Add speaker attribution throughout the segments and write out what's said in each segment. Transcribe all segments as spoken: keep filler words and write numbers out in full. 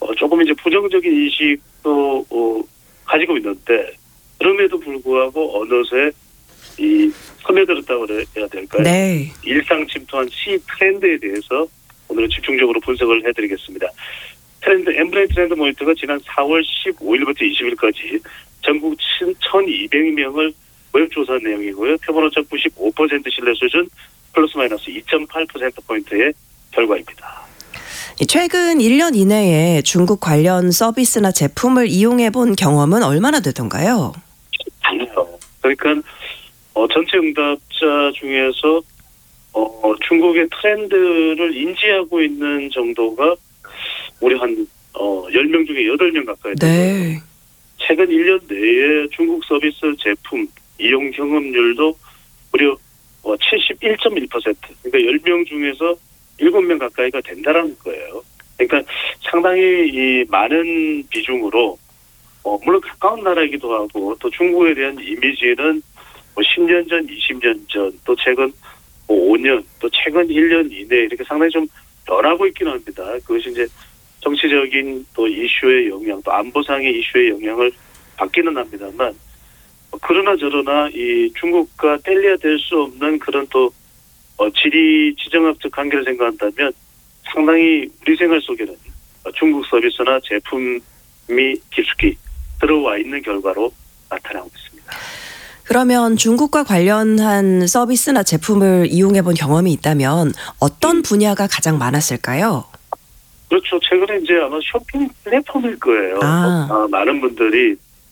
Speaker 1: 어, 조금 이제 부정적인 인식도 어, 가지고 있는데 그럼에도 불구하고 어느새 이 스며들었다고 해야 될까요?
Speaker 2: 네.
Speaker 1: 일상 침투한 시 트렌드에 대해서 오늘은 집중적으로 분석을 해드리겠습니다. 트렌드 엠브레인 트렌드 모니터가 지난 사월 십오일부터 이십일까지 전국 천이백 명을 웹 조사한 내용이고요. 표본오차 구십오 퍼센트 신뢰 수준 플러스 마이너스 이 점 팔 퍼센트포인트의 결과입니다.
Speaker 2: 최근 일 년 이내에 중국 관련 서비스나 제품을 이용해 본 경험은 얼마나 되던가요?
Speaker 1: 아니요. 그러니까 어, 전체 응답자 중에서 어, 중국의 트렌드를 인지하고 있는 정도가 우리 한 어, 열 명 중에 여덟 명 가까이 됩니다.
Speaker 2: 네.
Speaker 1: 최근 일 년 내에 중국 서비스 제품 이용 경험률도 무려 어, 칠십일 점 일 퍼센트. 그러니까 열 명 중에서 일곱 명 가까이가 된다는 거예요. 그러니까 상당히 이 많은 비중으로 어, 물론 가까운 나라이기도 하고 또 중국에 대한 이미지는 뭐 십 년 전, 이십 년 전, 또 최근 뭐 오 년, 또 최근 일 년 이내 이렇게 상당히 좀 변하고 있기는 합니다. 그것이 이제 정치적인 또 이슈의 영향, 또 안보상의 이슈의 영향을 받기는 합니다만 그러나 저러나 이 중국과 뗄래야 될 수 없는 그런 또 어, 지리 지정학적 관계를 생각한다면 상당히 우리 생활 속에는 중국 서비스나 제품이 깊숙이 들어와 있는 결과로 나타나고 있습니다.
Speaker 2: 그러면 중국과 관련한 서비스나 제품을 이용해 본 경험이 있다면 어떤 분야가 가장 많았을까요?
Speaker 1: 그렇죠. 최근에 이제 아마 쇼핑 플랫폼일 거예요.
Speaker 2: 아.
Speaker 1: 어, 많은 분들이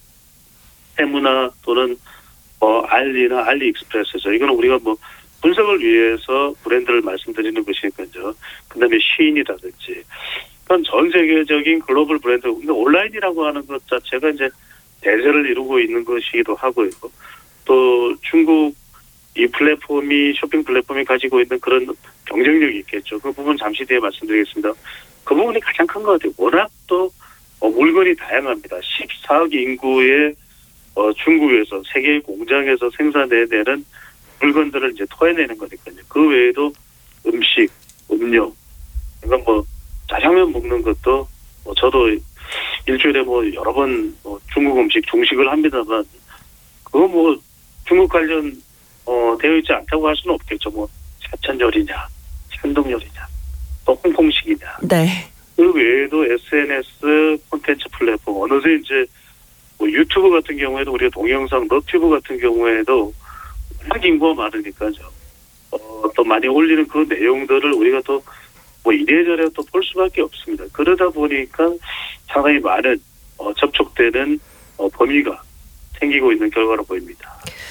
Speaker 1: 테무나 또는 뭐 알리나 알리익스프레스에서 이거는 우리가 뭐 분석을 위해서 브랜드를 말씀드리는 것이니까요. 그다음에 쉬인이라든지 그런 전 세계적인 글로벌 브랜드, 근데 온라인이라고 하는 것 자체가 이제 대세를 이루고 있는 것이기도 하고요. 또 중국 이 플랫폼이 쇼핑 플랫폼이 가지고 있는 그런 경쟁력이 있겠죠. 그 부분 잠시 뒤에 말씀드리겠습니다. 그 부분이 가장 큰 것 같아요. 워낙 또 어, 물건이 다양합니다. 십사억 인구의 어, 중국에서 세계 공장에서 생산해내는 물건들을 이제 토해내는 거니까요. 그 외에도 음식, 음료, 그러니까 뭐 짜장면 먹는 것도 뭐 저도 일주일에 뭐 여러 번 뭐 중국 음식 중식을 합니다만 그거 뭐 중국 관련 어, 되어 있지 않다고 할 수는 없겠죠. 뭐 사천 요리냐, 산동 요리냐, 또 홍콩식이냐.
Speaker 2: 네.
Speaker 1: 그 외에도 에스엔에스 콘텐츠 플랫폼 어느새 이제 뭐 유튜브 같은 경우에도 우리가 동영상 너튜브 같은 경우에도 워낙 인구가 많으니까요. 어, 또 많이 올리는 그 내용들을 우리가 또 뭐 이래저래 또 볼 수밖에 없습니다. 그러다 보니까 상당히 많은 어, 접촉되는 어, 범위가 생기고 있는 결과로 보입니다.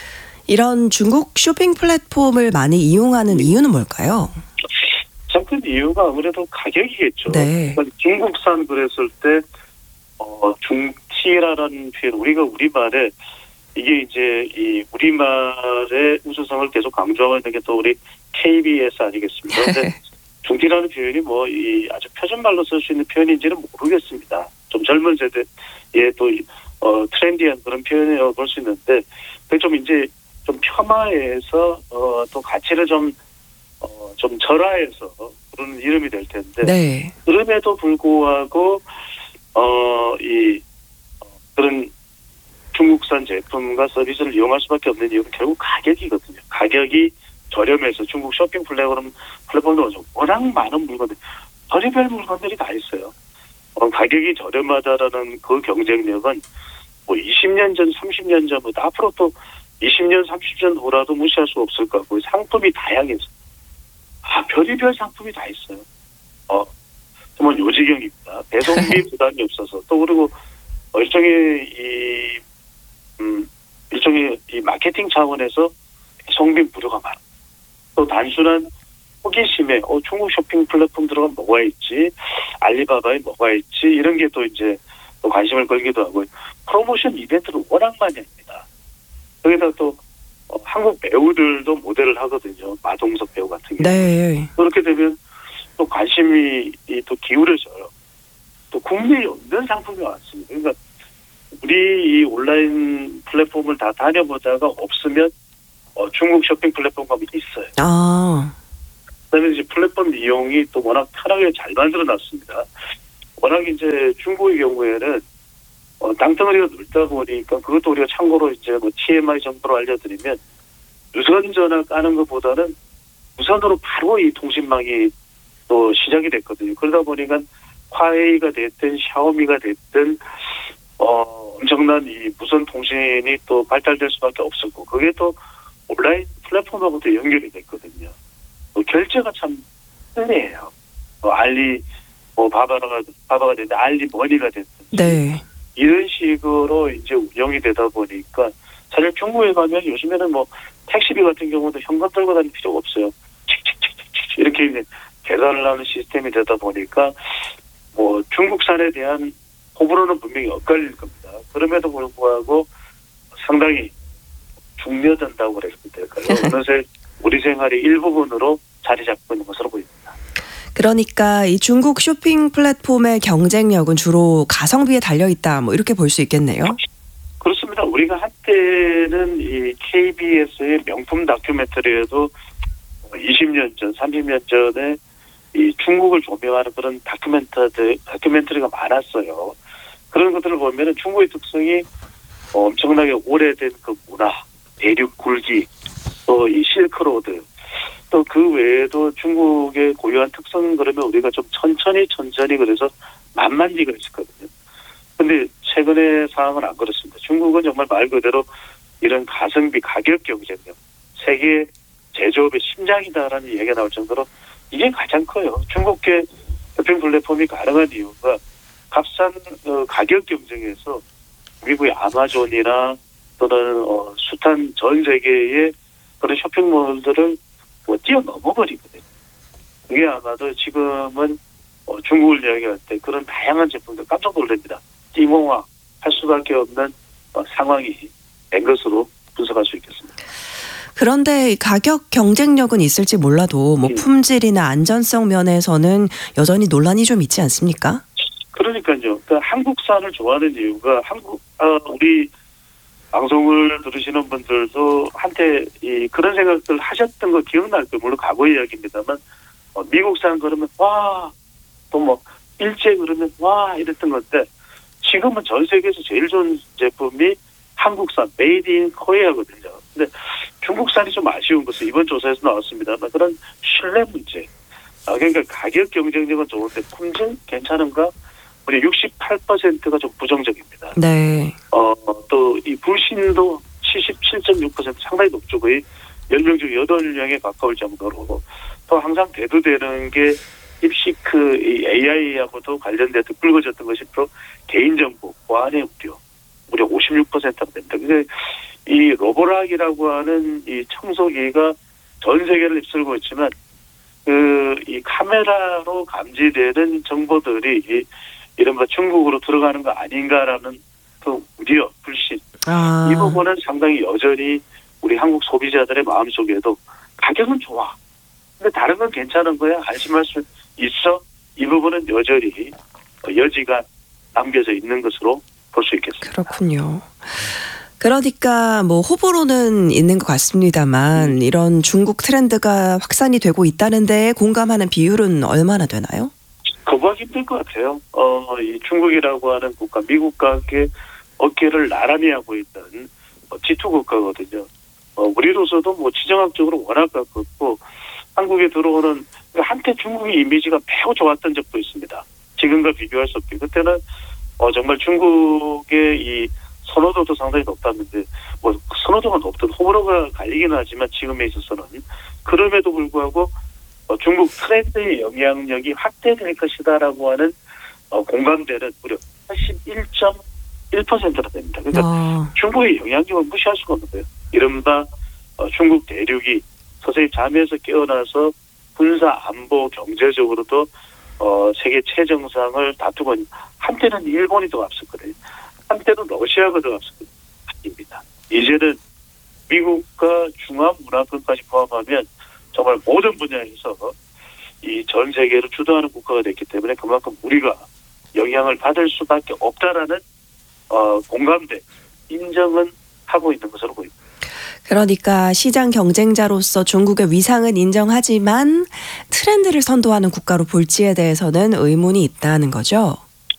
Speaker 2: 이런 중국 쇼핑 플랫폼을 많이 이용하는 이유는 뭘까요?
Speaker 1: 참 큰 이유가 아무래도 가격이겠죠.
Speaker 2: 네.
Speaker 1: 그러니까 중국산 그랬을 때 어, 중티라는 표현, 우리가 우리말에 이게 이제 이 우리말의 우수성을 계속 강조하고 있는 게 또 우리 케이비에스 아니겠습니까? 근데 중티라는 표현이 뭐 이 아주 표준말로 쓸 수 있는 표현인지는 모르겠습니다. 좀 젊은 세대의 또 어, 트렌디한 그런 표현이라고 볼 수 있는데, 그게 좀 이제 좀 폄하해서 어, 또 가치를 좀 어, 좀 절하해서 그런 이름이 될 텐데,
Speaker 2: 네.
Speaker 1: 그럼에도 불구하고 어, 이 어, 그런 중국산 제품과 서비스를 이용할 수밖에 없는 이유는 결국 가격이거든요. 가격이 저렴해서 중국 쇼핑 플랫폼 플랫폼도 워낙 많은 물건들, 별의별 물건들이 다 있어요. 어, 가격이 저렴하다라는 그 경쟁력은 뭐 이십 년 전, 삼십 년 전보다 앞으로 또 이십 년, 삼십 년 후라도 무시할 수 없을 것 같고, 상품이 다양해서 아 별의별 상품이 다 있어요. 어 정말 요지경입니다. 배송비 부담이 없어서 또 그리고 일종의 이 음, 일종의 이 마케팅 차원에서 배송비 무료가 많아. 또 단순한 호기심에 어, 중국 쇼핑 플랫폼 들어가면 뭐가 있지, 알리바바에 뭐가 있지, 이런 게 또 이제 또 관심을 걸기도 하고, 프로모션 이벤트를 워낙 많이 합니다. 여기다 또 어, 한국 배우들도 모델을 하거든요. 마동석 배우 같은 경우.
Speaker 2: 네.
Speaker 1: 그렇게 되면 또 관심이 또 기울어져요. 또 국내에 없는 상품이 많습니다. 그러니까 우리 이 온라인 플랫폼을 다 다녀보다가 없으면 어, 중국 쇼핑 플랫폼 가면 있어요.
Speaker 2: 아.
Speaker 1: 그다음에 이제 플랫폼 이용이 또 워낙 편하게 잘 만들어놨습니다. 워낙 이제 중국의 경우에는 어, 땅덩어리가 넓다 보니까 그것도 우리가 참고로 이제 뭐 티엠아이 정도로 알려드리면 유선 전화 까는 것보다는 무선으로 바로 이 통신망이 또 시작이 됐거든요. 그러다 보니까 화웨이가 됐든 샤오미가 됐든 어, 엄청난 이 무선 통신이 또 발달될 수밖에 없었고 그게 또 온라인 플랫폼하고도 연결이 됐거든요. 또 결제가 참 편해요. 뭐 알리 뭐 바바가 바바가 됐든 알리 머니가 됐든
Speaker 2: 네.
Speaker 1: 이런 식으로 이제 운영이 되다 보니까 사실 중국에 가면 요즘에는 뭐 택시비 같은 경우도 현금 들고 다닐 필요가 없어요. 칙칙칙칙칙 이렇게 이제 계산을 하는 시스템이 되다 보니까 뭐 중국산에 대한 호불호는 분명히 엇갈릴 겁니다. 그럼에도 불구하고 상당히 중요하다고 그래야 될까요? 어느새 우리 생활의 일부분으로 자리 잡고 있는 것으로 보입니다.
Speaker 2: 그러니까 이 중국 쇼핑 플랫폼의 경쟁력은 주로 가성비에 달려 있다. 뭐 이렇게 볼 수 있겠네요.
Speaker 1: 그렇습니다. 우리가 한때는 이 케이비에스의 명품 다큐멘터리에도 이십 년 전, 삼십 년 전에 이 중국을 조명하는 그런 다큐멘터리, 다큐멘터리가 많았어요. 그런 것들을 보면은 중국의 특성이 엄청나게 오래된 그 문화, 대륙 굴기, 또 이 실크로드, 또 그 외에도 중국의 고유한 특성 그러면 우리가 좀 천천히 천천히 그래서 만만리가 있었거든요. 근데 최근의 상황은 안 그렇습니다. 중국은 정말 말 그대로 이런 가성비 가격 경쟁력, 세계 제조업의 심장이다라는 얘기가 나올 정도로 이게 가장 커요. 중국계 쇼핑 플랫폼이 가능한 이유가 값싼 어, 가격 경쟁에서 미국의 아마존이나 또는 어, 숱한 전 세계의 그런 쇼핑몰들을 뭐 뛰어넘어버리거든요. 그게 아마도 지금은 어, 중국을 이야기할 때 그런 다양한 제품들 깜짝 놀랍니다. 띠몽화 할 수밖에 없는 어, 상황이 된 것으로 분석할 수 있겠습니다.
Speaker 2: 그런데 가격 경쟁력은 있을지 몰라도 뭐 품질이나 안전성 면에서는 여전히 논란이 좀 있지 않습니까?
Speaker 1: 그러니까요. 그러니까 한국산을 좋아하는 이유가 한국 어, 우리 방송을 들으시는 분들도 한때 이 그런 생각들 하셨던 거 기억날 거예요. 물론 과거 이야기입니다만 어, 미국산 그러면 와, 또 뭐 일제 그러면 와 이랬던 건데 지금은 전 세계에서 제일 좋은 제품이 한국산 메이드 인 코리아거든요. 근데 중국산이 좀 아쉬운 것은 이번 조사에서 나왔습니다만 그런 신뢰 문제. 아, 그러니까 가격 경쟁력은 좋은데 품질 괜찮은가? 우리 육십팔 퍼센트가 좀 부정적입니다.
Speaker 2: 네.
Speaker 1: 어, 또 이 불신도 칠십칠 점 육 퍼센트 상당히 높죠. 거의 열 명 중 여덟 명에 가까울 정도로. 또 항상 대두되는 게 딥시크 이 에이아이하고도 관련돼서 불거졌던 것이 바로 개인정보 보안의 우려. 무려 오십육 퍼센트가 됩니다. 근데 이 로보락이라고 하는 이 청소기가 전 세계를 휩쓸고 있지만 그 이 카메라로 감지되는 정보들이 이 이른바 중국으로 들어가는 거 아닌가라는 그 우려, 불신.
Speaker 2: 아.
Speaker 1: 이 부분은 상당히 여전히 우리 한국 소비자들의 마음속에도 가격은 좋아. 근데 다른 건 괜찮은 거야. 안심할 수 있어. 이 부분은 여전히 여지가 남겨져 있는 것으로 볼 수 있겠습니다.
Speaker 2: 그렇군요. 그러니까 뭐 호불호는 있는 것 같습니다만 이런 중국 트렌드가 확산이 되고 있다는 데에 공감하는 비율은 얼마나 되나요?
Speaker 1: 거부하기 힘들 것 같아요. 어, 이 중국이라고 하는 국가, 미국과 함께 어깨를 나란히 하고 있는 어, 지투 국가거든요. 어, 우리로서도 뭐 지정학적으로 워낙 가깝고 한국에 들어오는 한때 중국의 이미지가 매우 좋았던 적도 있습니다. 지금과 비교할 수 없게. 그때는 어, 정말 중국의 이 선호도도 상당히 높았는데 뭐 선호도가 높든 호불호가 갈리기는 하지만 지금에 있어서는 그럼에도 불구하고 어, 중국 트렌드의 영향력이 확대될 것이다라고 하는 어, 공감대는 무려 팔십일 점 일 퍼센트나 됩니다. 그러니까
Speaker 2: 아.
Speaker 1: 중국의 영향력을 무시할 수가 없는 거예요. 이른바 어, 중국 대륙이 서서히 잠에서 깨어나서 군사 안보 경제적으로도 어, 세계 최정상을 다투고 있는 한때는 일본이 더 앞섰거든요. 한때는 러시아가 더 앞섰거든요. 아닙니다. 이제는 미국과 중화문화권까지 포함하면 정말 모든 분야에서 이 전 세계를 주도하는 국가가 됐기 때문에 그만큼 우리가 영향을 받을 수밖에 없다라는 어, 공감대, 인정은 하고 있는 것으로 보입니다.
Speaker 2: 그러니까 시장 경쟁자로서 중국의 위상은 인정하지만 트렌드를 선도하는 국가로 볼지에 대해서는 의문이 있다는 거죠.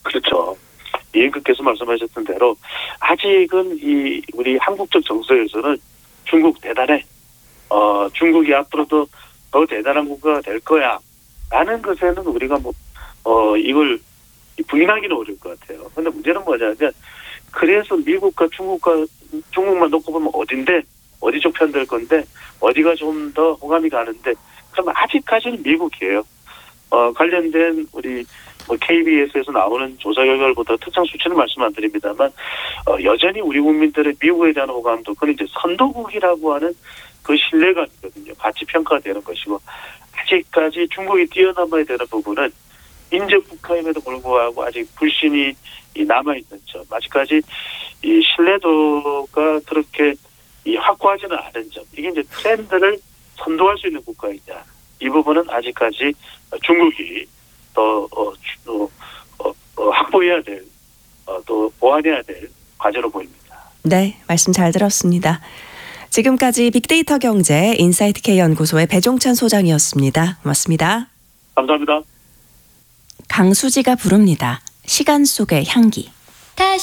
Speaker 1: 그렇죠. 이행급께서 말씀하셨던 대로 아직은 이 우리 한국적 정서에서는 중국 대단해. 어, 중국이 앞으로도 더 대단한 국가가 될 거야. 라는 것에는 우리가 뭐, 어, 이걸 부인하기는 어려울 것 같아요. 근데 문제는 뭐냐면, 그래서 미국과 중국과, 중국만 놓고 보면 어딘데, 어디 쪽 편 될 건데, 어디가 좀 더 호감이 가는데, 그럼 아직까지는 미국이에요. 어, 관련된 우리 뭐 케이비에스에서 나오는 조사 결과를 보다 특정 수치는 말씀 안 드립니다만, 어, 여전히 우리 국민들의 미국에 대한 호감도, 그건 이제 선도국이라고 하는 그 신뢰감이거든요. 가치 평가가 되는 것이고, 아직까지 중국이 뛰어넘어야 되는 부분은 인접 국가임에도 불구하고 아직 불신이 남아있는 점, 아직까지 이 신뢰도가 그렇게 이 확고하지는 않은 점, 이게 이제 트렌드를 선도할 수 있는 국가이냐, 이 부분은 아직까지 중국이 더 어, 어, 어, 어, 확보해야 될, 어, 또 보완해야 될 과제로 보입니다.
Speaker 2: 네, 말씀 잘 들었습니다. 지금까지 빅데이터 경제 인사이트 K 연구소의 배종찬 소장이었습니다. 고맙습니다.
Speaker 1: 감사합니다.
Speaker 3: 강수지가 부릅니다. 시간 속의 향기.